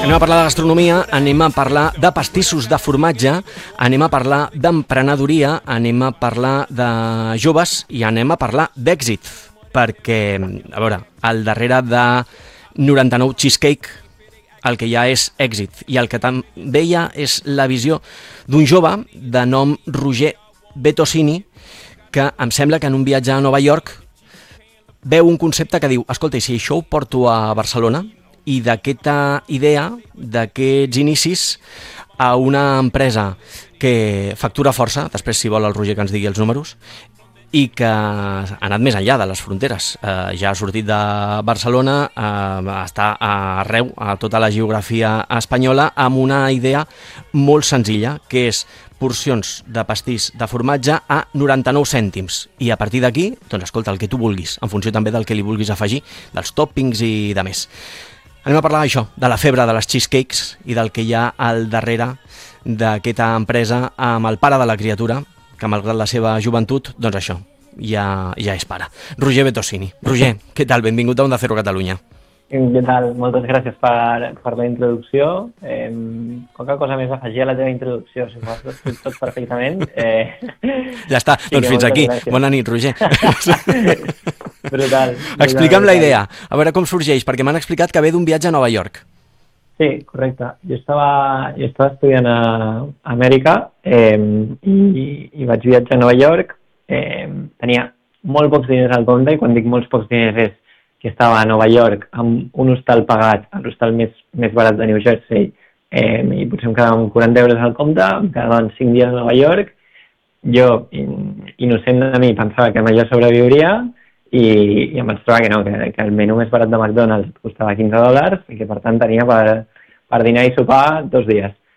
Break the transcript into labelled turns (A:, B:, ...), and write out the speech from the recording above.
A: Anem a parlar de gastronomia, anem a parlar de pastissos de formatge, anem a parlar d'emprenedoria, anem a parlar de joves i anem a parlar d'èxit. Perquè, a veure, al darrere de 99 Cheesecake el que hi ha és èxit i el que també hi ha és la visió d'un jove de nom Roger Bettosini que em sembla que en un viatge a Nova York veu un concepte que diu, escolta, i si això ho porto a Barcelona, i d'aquesta idea, d'aquests inicis, a una empresa que factura força, després si vol el Roger que ens digui els números, i que ha anat més enllà de les fronteres. Ja ha sortit de Barcelona, està arreu, a tota la geografia espanyola, amb una idea molt senzilla, que és porcions de pastís de formatge a 99 cèntims. I a partir d'aquí, doncs escolta, el que tu vulguis, en funció també del que li vulguis afegir, dels toppings i de més. Anem a parlar d'això, de la febre de les cheesecakes i del que hi ha al darrere d'aquesta empresa amb el pare de la criatura, que malgrat la seva joventut, doncs això, ja és pare. Roger Bettosini. Roger, què tal? Benvingut a Onda Cero Catalunya.
B: Què tal? Moltes gràcies per la introducció. Qualque cosa més a afegir a la teva introducció, si ho has fet tot perfectament.
A: Ja està, doncs fins aquí. Gràcies. Bona nit, Roger.
B: Brutal.
A: Explica'm la idea, a veure com sorgeix, perquè m'han explicat que ve d'un viatge a Nova York.
B: Sí, correcte. Jo estava estudiant a Amèrica i vaig viatjar a Nova York. Tenia molt pocs diners al compte, i quan dic molts pocs diners és que estava a Nova York amb un hostal pagat, l'hostal més barat de New Jersey, i potser em quedaven 40 euros al compte, em quedaven 5 dies a Nova York. Jo, innocent de mi, pensava que amb allò sobreviuria i em vaig trobar que no, que el menú més barat de McDonald's costava $15 i que per tant tenia per dinar i sopar 2 dies.